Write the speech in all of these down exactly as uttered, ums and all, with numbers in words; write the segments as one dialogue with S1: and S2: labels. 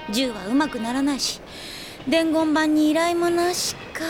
S1: 銃はうまくならないし、伝言板に依頼もなしか。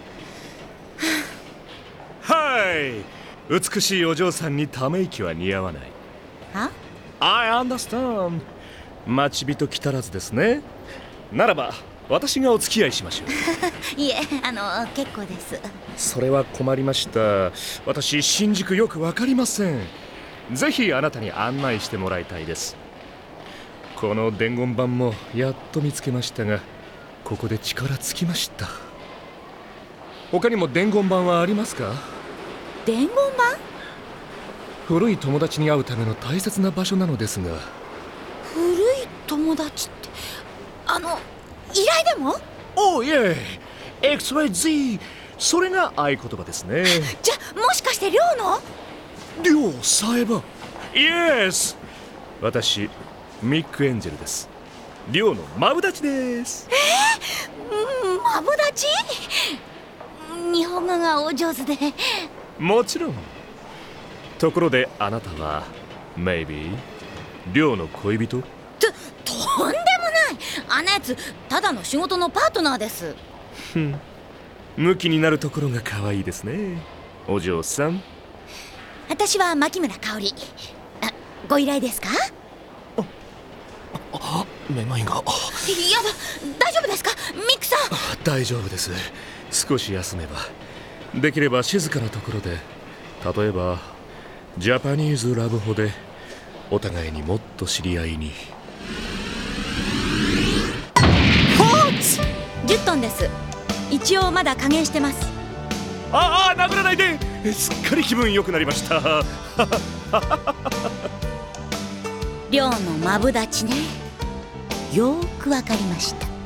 S2: はい、美しいお嬢さんにため息は似合わない。
S1: は？
S2: I understand。 待ち人来たらずですね。ならば私がお付き合いしましょう。
S1: いえ、あの結構です。
S2: それは困りました。私新宿よくわかりません。ぜひあなたに案内してもらいたいです。この伝言板もやっと見つけましたが、ここで力尽きました。他にも伝言板はありますか？
S1: 伝言板？
S2: 古い友達に会うための大切な場所なのですが。
S1: 古い友達って、あの依頼でも？
S2: おいえ、エクスワイゼット、それが合言葉ですね。
S1: じゃ、もしかして寮の？
S2: 寮さえば。イエス、私ミック・エンジェルです。寮のマブダチです。
S1: えー、マブダチ？日本語がお上手で。
S2: もちろん。ところであなたは Maybe 寮の恋人？
S1: と、とんでもない。あんなやつただの仕事のパートナーです。
S2: ふん、ムキになるところが可愛いですね、お嬢さん。
S1: 私は牧村香織。あ、ご依頼ですか？
S2: あ、あ、めまいが。
S1: やだ、大丈夫ですかミックさん？
S2: 大丈夫です。少し休めば。できれば静かなところで、例えばジャパニーズラブホでお互いにもっと知り合いに。
S1: じゅっトンです。一応まだ加減してます。
S2: ああ、殴らないで。すっかり気分良くなりました。
S1: 寮のマブダチね。よーくわかりました。